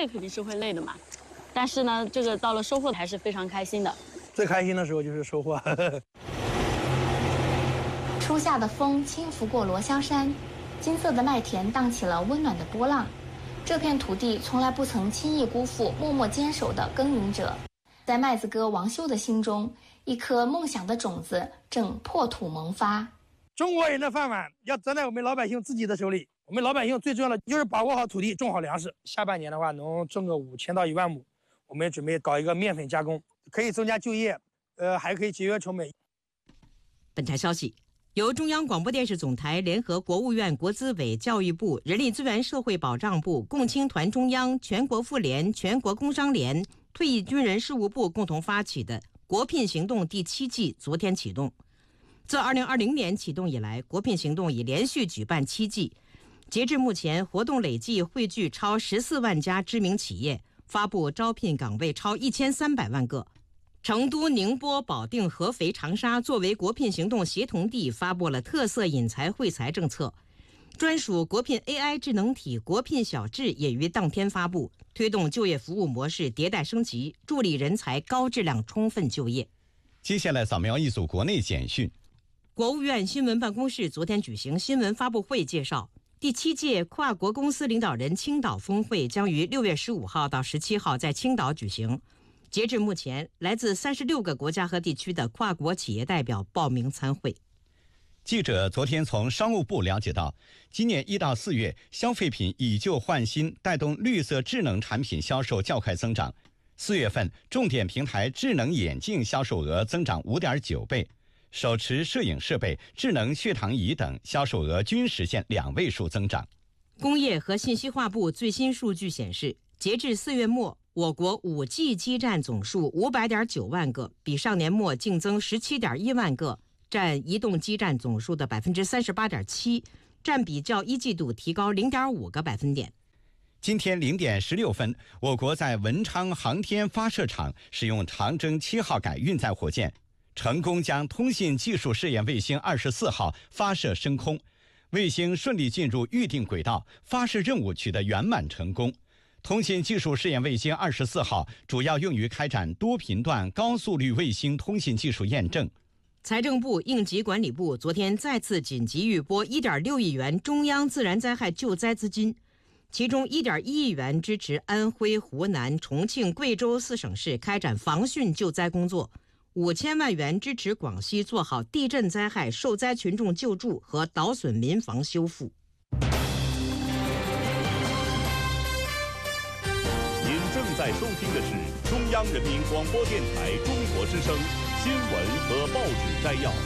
累肯定是会累的嘛，但是呢，这个到了收获还是非常开心的。 最开心的时候就是收获。 初夏的风轻拂过罗香山，金色的麦田荡起了温暖的波浪。这片土地从来不曾轻易辜负默默坚守的耕耘者。在麦子哥王修的心中，一颗梦想的种子正破土萌发。 中国人的饭碗要站在我们老百姓自己的手里。我们老百姓最重要的就是把握好土地，种好粮食。下半年的话，能种个5000到1万亩。我们准备搞一个面粉加工，可以增加就业，还可以节约成本。 本台消息，由中央广播电视总台联合国务院国资委、教育部、人力资源社会保障部、共青团中央、全国妇联、全国工商联、退役军人事务部共同发起的国聘行动第7季昨天启动。自2020年启动以来，国聘行动已连续举办7季，截至目前，活动累计汇聚超14万家知名企业，发布招聘岗位超1300万个。成都、宁波、保定、合肥、长沙作为国聘行动协同地，发布了特色引才惠才政策。专属国聘 AI 智能体国聘小智也于当天发布，推动就业服务模式迭代升级，助力人才高质量充分就业。 接下来扫描一组国内简讯。 国务院新闻办公室昨天举行新闻发布会，介绍第7届跨国公司领导人青岛峰会将于6月15号到17号在青岛举行。截至目前，来自36个国家和地区的跨国企业代表报名参会。 记者昨天从商务部了解到，今年1到4月，消费品以旧换新，带动绿色智能产品销售较快增长。4月份，重点平台智能眼镜销售额增长5.9倍，手持摄影设备、智能血糖仪等销售额均实现2位数增长。 工业和信息化部最新数据显示，截至4月末，我国 5G 基站总数500.9万个，比上年末净增17.1万个，占移动基站总数的 38.7%， 占比较一季度提高0.5个百分点。 今天0点16分，我国在文昌航天发射场使用长征7号改运载火箭，成功将通信技术试验卫星24号发射升空，卫星顺利进入预定轨道，发射任务取得圆满成功。通信技术试验卫星24号主要用于开展多频段高速率卫星通信技术验证。 财政部应急管理部昨天再次紧急预拨1.6亿元中央自然灾害救灾资金，其中1.1亿元支持安徽、湖南、重庆、贵州4省市开展防汛救灾工作，5000万元支持广西做好地震灾害受灾群众救助和倒损民房修复。 您正在收听的是中央人民广播电台中国之声新闻和报纸摘要。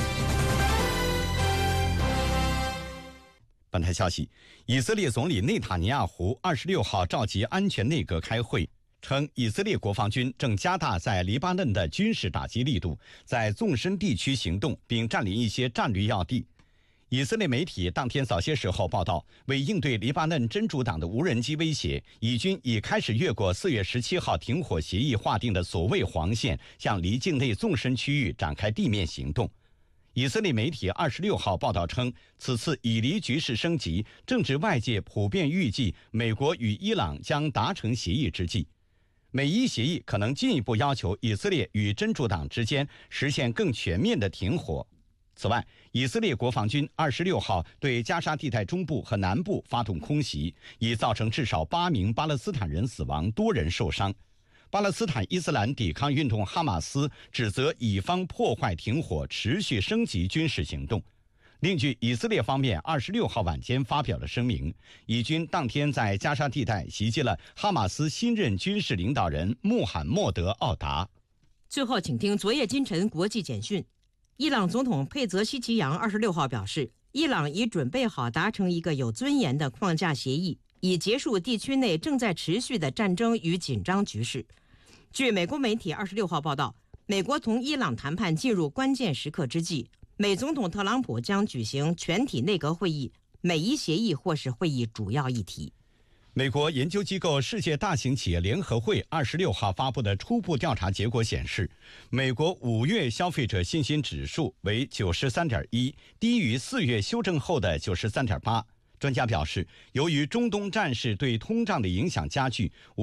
本台消息，以色列总理内塔尼亚胡26号召集安全内阁开会，称以色列国防军正加大在黎巴嫩的军事打击力度，在纵深地区行动，并占领一些战略要地。以色列媒体当天早些时候报道，为应对黎巴嫩真主党的无人机威胁，以军已开始越过4月17号停火协议划定的所谓黄线，向离境内纵深区域展开地面行动。以色列媒体26号报道称，此次以黎局势升级，正值外界普遍预计美国与伊朗将达成协议之际。美伊协议可能进一步要求以色列与真主党之间实现更全面的停火。此外，以色列国防军26号对加沙地带中部和南部发动空袭，已造成至少8名巴勒斯坦人死亡，多人受伤。巴勒斯坦伊斯兰抵抗运动哈马斯指责以方破坏停火，持续升级军事行动。另据以色列方面26号晚间发表了声明，以军当天在加沙地带袭击了哈马斯新任军事领导人穆罕默德·奥达。 最后，请听昨夜今晨国际简讯。伊朗总统佩泽希奇扬26号表示，伊朗已准备好达成一个有尊严的框架协议，以结束地区内正在持续的战争与紧张局势。据美国媒体26号报道，美国同伊朗谈判进入关键时刻之际，美总统特朗普将举行全体内阁会议，美伊协议或是会议主要议题。 美国研究机构世界大型企业联合会26号发布的初步调查结果显示，美国5月消费者信心指数为93.1，低于4月修正后的93.8。专家表示，由于中东战事对通胀的影响加剧，